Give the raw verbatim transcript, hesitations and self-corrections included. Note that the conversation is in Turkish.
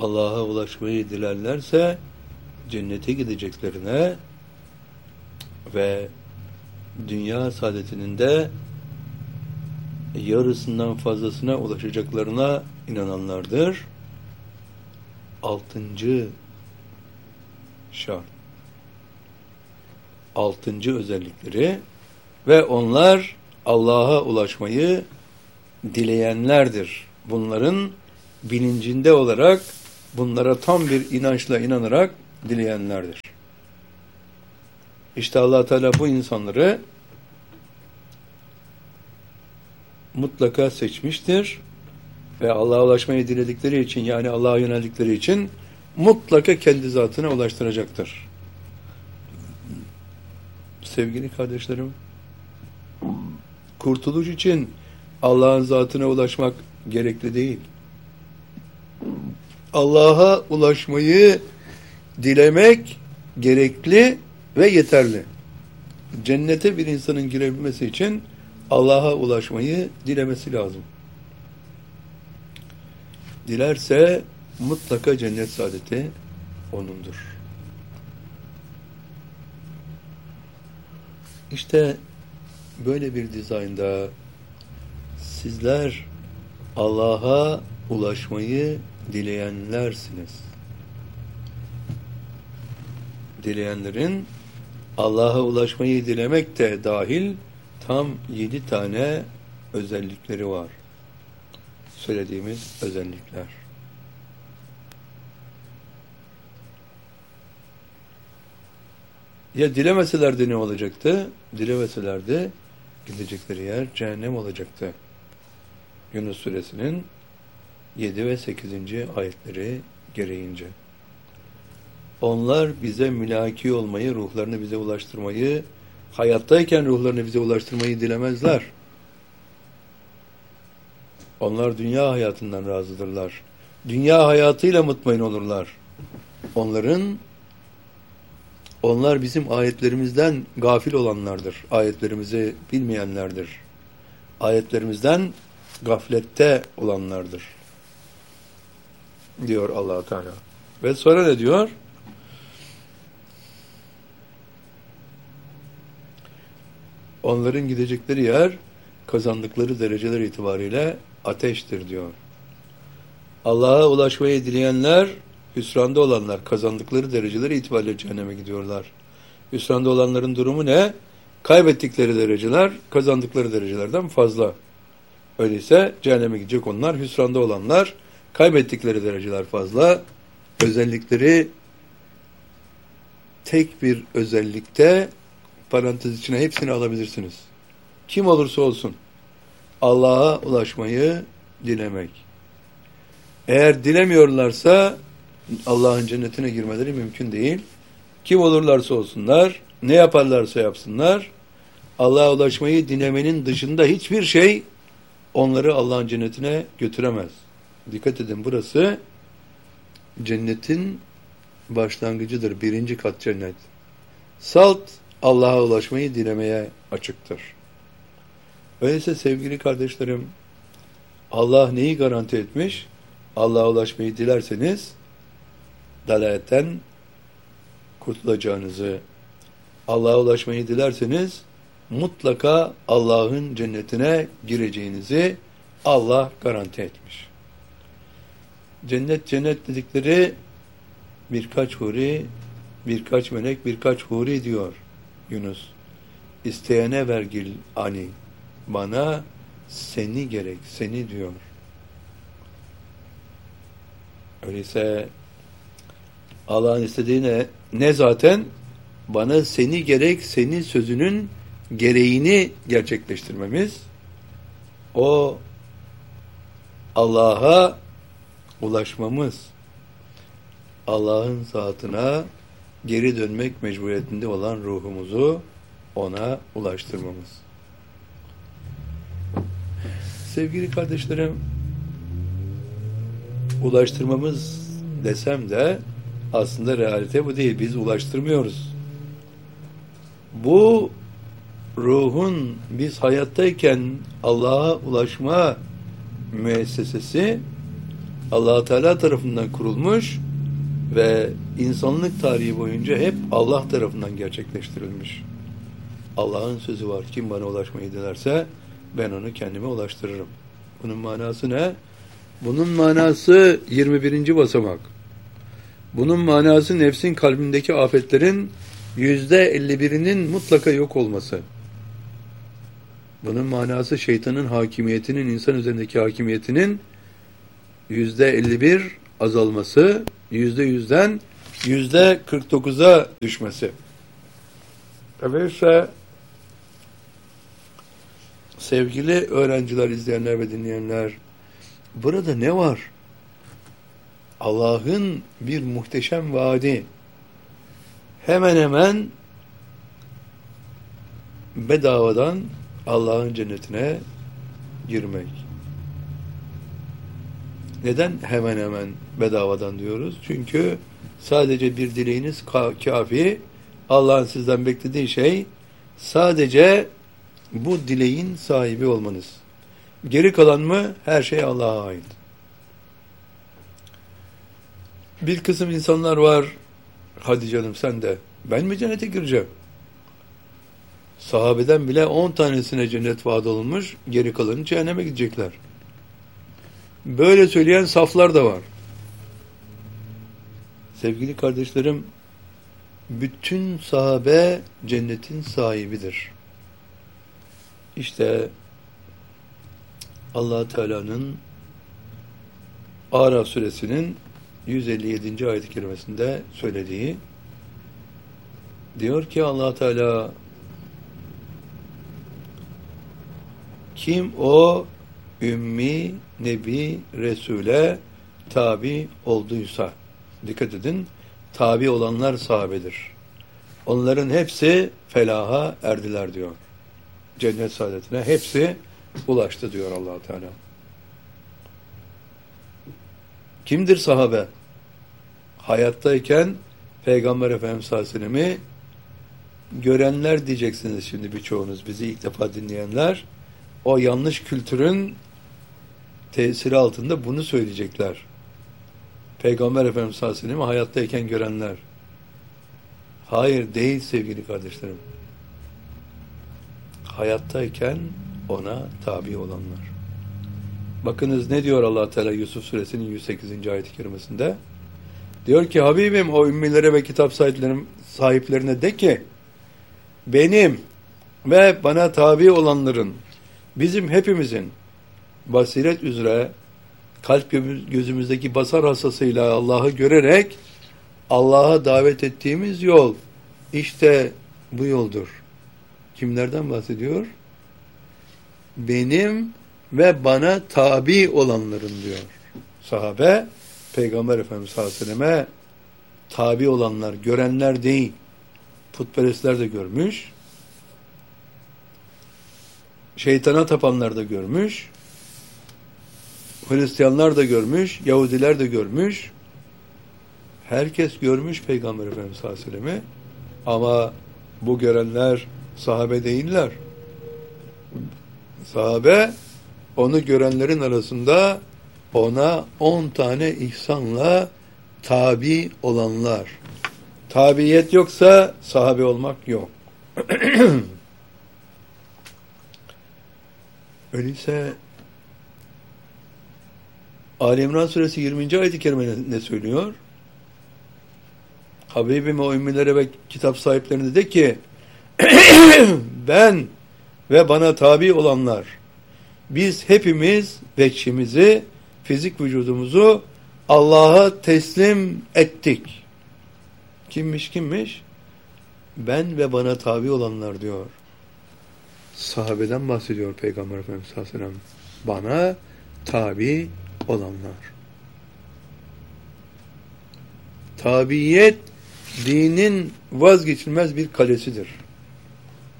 Allah'a ulaşmayı dilerlerse cennete gideceklerine ve dünya saadetinin de yarısından fazlasına ulaşacaklarına inananlardır. Altıncı şart. Altıncı özellikleri ve onlar Allah'a ulaşmayı dileyenlerdir. Bunların bilincinde olarak bunlara tam bir inançla inanarak dileyenlerdir. İşte Allah Teala bu insanları mutlaka seçmiştir ve Allah'a ulaşmayı diledikleri için, yani Allah'a yöneldikleri için mutlaka kendi zatına ulaştıracaktır. Sevgili kardeşlerim, kurtuluş için Allah'ın zatına ulaşmak gerekli değil. Allah'a ulaşmayı dilemek gerekli ve yeterli. Cennete bir insanın girebilmesi için Allah'a ulaşmayı dilemesi lazım. Dilerse mutlaka cennet saadeti onundur. İşte böyle bir dizaynda sizler Allah'a ulaşmayı dileyenlersiniz. Dileyenlerin Allah'a ulaşmayı dilemek de dahil tam yedi tane özellikleri var. Söylediğimiz özellikler. Ya dilemeselerdi ne olacaktı? Dilemeselerdi gidecekleri yer cehennem olacaktı. Yunus suresinin yedi ve sekizinci ayetleri gereğince. Onlar bize mülaki olmayı, ruhlarını bize ulaştırmayı, hayattayken ruhlarını bize ulaştırmayı dilemezler. Onlar dünya hayatından razıdırlar. Dünya hayatıyla mutmain olurlar. Onların onlar bizim ayetlerimizden gafil olanlardır. Ayetlerimizi bilmeyenlerdir. Ayetlerimizden gaflette olanlardır. Diyor Allah Teala. Ve sonra ne diyor? Onların gidecekleri yer kazandıkları dereceler itibariyle ateştir diyor. Allah'a ulaşmayı dileyenler, hüsranda olanlar kazandıkları dereceler itibariyle cehenneme gidiyorlar. Hüsranda olanların durumu ne? Kaybettikleri dereceler kazandıkları derecelerden fazla. Öyleyse cehenneme gidecek onlar. Hüsranda olanlar kaybettikleri dereceler fazla. Özellikleri tek bir özellikte, parantez içine hepsini alabilirsiniz. Kim olursa olsun Allah'a ulaşmayı dilemek. Eğer dilemiyorlarsa Allah'ın cennetine girmeleri mümkün değil. Kim olurlarsa olsunlar, ne yaparlarsa yapsınlar, Allah'a ulaşmayı dilemenin dışında hiçbir şey onları Allah'ın cennetine götüremez. Dikkat edin, burası cennetin başlangıcıdır. Birinci kat cennet. Salt Allah'a ulaşmayı dilemeye açıktır. Öyleyse sevgili kardeşlerim, Allah neyi garanti etmiş? Allah'a ulaşmayı dilerseniz dalaletten kurtulacağınızı, Allah'a ulaşmayı dilerseniz mutlaka Allah'ın cennetine gireceğinizi Allah garanti etmiş. Cennet cennet dedikleri birkaç huri, birkaç melek, birkaç huri diyor Yunus. İsteyene vergil ani, bana seni gerek, seni diyor. Öyleyse Allah'ın istediği ne? Ne zaten? Bana seni gerek, seni sözünün gereğini gerçekleştirmemiz. O Allah'a ulaşmamız. Allah'ın zatına geri dönmek mecburiyetinde olan ruhumuzu ona ulaştırmamız. Sevgili kardeşlerim, ulaştırmamız desem de aslında realite bu değil. Biz ulaştırmıyoruz. Bu ruhun biz hayattayken Allah'a ulaşma müessesesi Allah Teala tarafından kurulmuş ve insanlık tarihi boyunca hep Allah tarafından gerçekleştirilmiş. Allah'ın sözü var. Kim bana ulaşmayı dilerse ben onu kendime ulaştırırım. Bunun manası ne? Bunun manası yirmi birinci basamak. Bunun manası nefsin kalbindeki afetlerin yüzde elli birinin mutlaka yok olması. Bunun manası şeytanın hakimiyetinin, insan üzerindeki hakimiyetinin yüzde elli bir azalması, yüzde yüzden yüzde kırk dokuza düşmesi. Öyleyse sevgili öğrenciler, izleyenler ve dinleyenler, burada ne var? Allah'ın bir muhteşem vaadi. Hemen hemen bedavadan Allah'ın cennetine girmek. Neden hemen hemen bedavadan diyoruz? Çünkü sadece bir dileğiniz kafi. Allah'ın sizden beklediği şey sadece bu dileğin sahibi olmanız. Geri kalan mı? Her şey Allah'a ait. Bir kısım insanlar var, hadi canım sen de, ben mi cennete gireceğim? Sahabeden bile on tanesine cennet vaat olunmuş, geri kalanı cehenneme gidecekler. Böyle söyleyen saflar da var. Sevgili kardeşlerim, bütün sahabe cennetin sahibidir. İşte Allah Teala'nın Araf suresinin yüz elli yedinci ayet-i kerimesinde söylediği, diyor ki Allah Teala, kim o ümmi, nebi, resule tabi olduysa, dikkat edin, tabi olanlar sahabedir. Onların hepsi felaha erdiler diyor. Cennet saadetine hepsi ulaştı diyor Allah Teala. Kimdir sahabe? Hayattayken Peygamber Efendimiz sallallahu aleyhi ve sellem'i görenler diyeceksiniz şimdi birçoğunuz, bizi ilk defa dinleyenler. O yanlış kültürün tesiri altında bunu söyleyecekler. Peygamber Efendimiz sallallahu aleyhi ve sellem'i hayattayken görenler. Hayır, değil sevgili kardeşlerim. Hayattayken ona tabi olanlar. Bakınız ne diyor Allah Teala Yusuf suresinin yüz sekizinci ayet-i kerimesinde? Diyor ki Habibim o ümmilere ve kitap sahiplerine de ki benim ve bana tabi olanların, bizim hepimizin basiret üzere kalp gözümüzdeki basar hasasıyla Allah'ı görerek Allah'a davet ettiğimiz yol işte bu yoldur. Kimlerden bahsediyor? Benim ve bana tabi olanların diyor. Sahabe, Peygamber Efendimiz sallallahu aleyhi ve selleme tabi olanlar, görenler değil. Putperestler de görmüş. Şeytana tapanlar da görmüş. Hristiyanlar da görmüş. Yahudiler de görmüş. Herkes görmüş Peygamber Efendimiz sallallahu aleyhi ve sellem'i. Ama bu görenler sahabe değiller. Sahabe onu görenlerin arasında ona on tane ihsanla tabi olanlar. Tabiyet yoksa sahabe olmak yok. Öyleyse Ali İmran suresi yirminci ayet-i kerime ne söylüyor? Habibim o ümmilere ve kitap sahiplerine de ki ben ve bana tabi olanlar, biz hepimiz veçhimizi, fizik vücudumuzu Allah'a teslim ettik. Kimmiş kimmiş? Ben ve bana tabi olanlar diyor. Sahabeden bahsediyor Peygamber Efendimiz sallallahu aleyhi ve sellem. Bana tabi olanlar. Tabiyet dinin vazgeçilmez bir kalesidir.